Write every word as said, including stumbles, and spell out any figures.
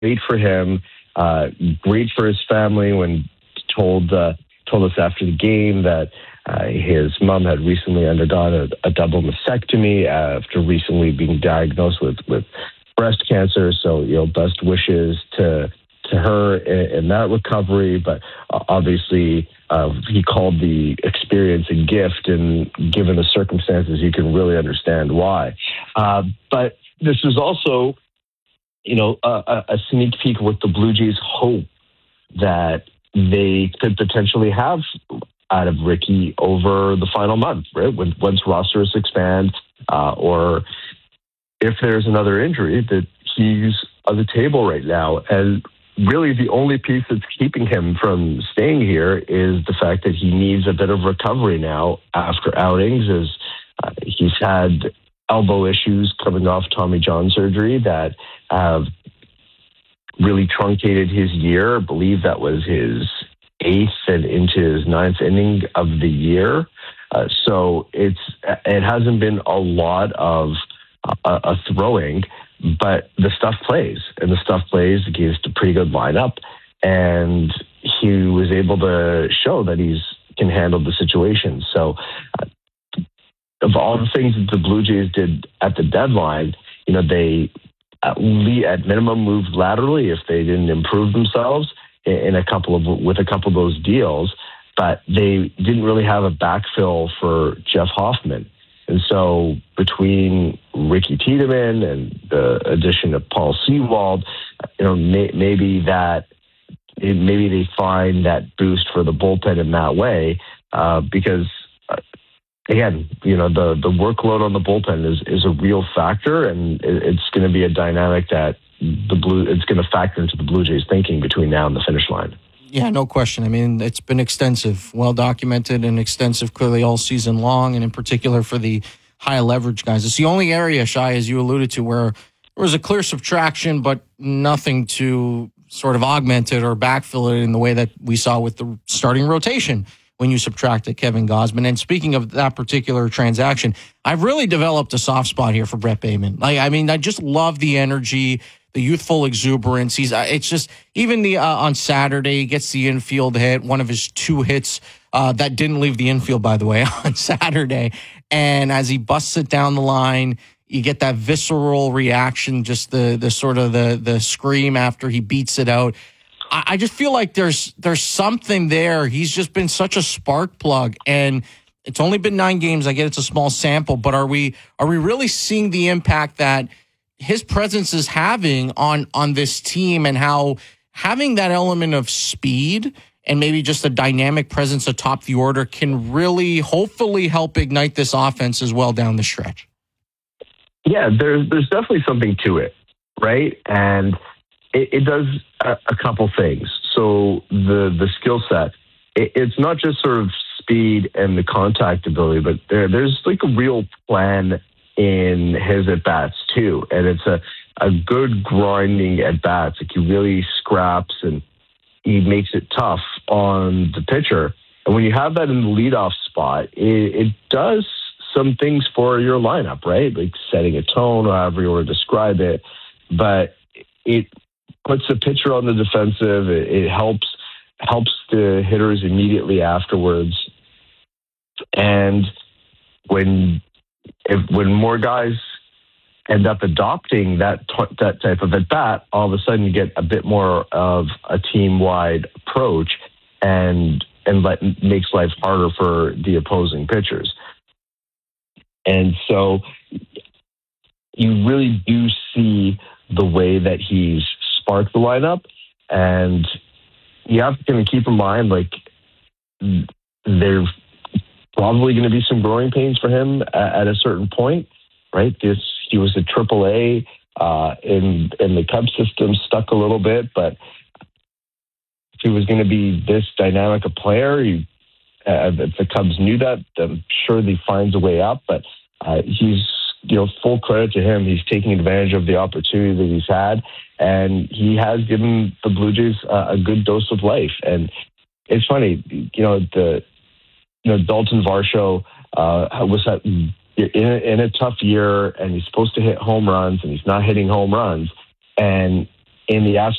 great for him, uh, great for his family. When told uh, told us after the game that uh, his mom had recently undergone a, a double mastectomy after recently being diagnosed with with breast cancer. So, you know, best wishes to to her in, in that recovery. But uh, obviously, uh, he called the experience a gift, and given the circumstances, you can really understand why. Uh, but this is also, you know, a, a sneak peek with the Blue Jays' hope that they could potentially have out of Ricky over the final month, right? When once rosters expand, uh, or if there's another injury, that he's on the table right now. And really the only piece that's keeping him from staying here is the fact that he needs a bit of recovery now after outings, as uh, he's had elbow issues coming off Tommy John surgery that have really truncated his year. I believe that was his eighth and into his ninth inning of the year. Uh, so it's it hasn't been a lot of uh, a throwing, but the stuff plays, and the stuff plays against a pretty good lineup. And he was able to show that he's can handle the situation. So uh, of all the things that the Blue Jays did at the deadline, you know, they at, le- at minimum moved laterally if they didn't improve themselves in, in a couple of with a couple of those deals, but they didn't really have a backfill for Jeff Hoffman. And so between Ricky Tiedemann and the addition of Paul Sewald, you know, may, maybe that maybe they find that boost for the bullpen in that way, uh, because uh, again, you know, the the workload on the bullpen is is a real factor, and it, it's going to be a dynamic that the Blue it's going to factor into the Blue Jays' thinking between now and the finish line. Yeah, no question. I mean, it's been extensive, well documented, and extensive clearly all season long, and in particular for the high leverage guys. It's the only area, Shai, as you alluded to, where there was a clear subtraction, but nothing to sort of augment it or backfill it in the way that we saw with the starting rotation when you subtracted Kevin Gausman. And speaking of that particular transaction, I've really developed a soft spot here for Brett Bateman. Like, I mean, I just love the energy, the youthful exuberance. He's it's just even the uh, on Saturday he gets the infield hit, one of his two hits uh, that didn't leave the infield, by the way, on Saturday. And as he busts it down the line, you get that visceral reaction, just the the sort of the the scream after he beats it out. I, I just feel like there's there's something there. He's just been such a spark plug, and it's only been nine games. I get it's a small sample, but are we are we really seeing the impact that his presence is having on on this team, and how having that element of speed and maybe just a dynamic presence atop the order can really hopefully help ignite this offense as well down the stretch? Yeah, there's there's definitely something to it, right? And it, it does a, a couple things. So the the skill set, it, it's not just sort of speed and the contact ability, but there there's like a real plan in his at-bats too. And it's a, a good grinding at-bats. Like, he really scraps and he makes it tough on the pitcher. And when you have that in the leadoff spot, it, it does some things for your lineup, right? Like setting a tone, or however you want to describe it. But it puts the pitcher on the defensive. It, it helps helps the hitters immediately afterwards. And when If when more guys end up adopting that t- that type of at bat, all of a sudden you get a bit more of a team wide approach, and and let, makes life harder for the opposing pitchers. And so you really do see the way that he's sparked the lineup, and you have to kind of keep in mind, like, there's probably going to be some growing pains for him at, at a certain point, right? This he was a triple A uh, in in the Cubs system, stuck a little bit, but if he was going to be this dynamic a player, he, uh, if the Cubs knew that, I'm sure he finds a way up. But uh, he's, you know, full credit to him. He's taking advantage of the opportunity that he's had, and he has given the Blue Jays uh, a good dose of life. And it's funny, you know, the you know Dalton Varsho uh, was at, in, a, in a tough year, and he's supposed to hit home runs, and he's not hitting home runs. And in the absence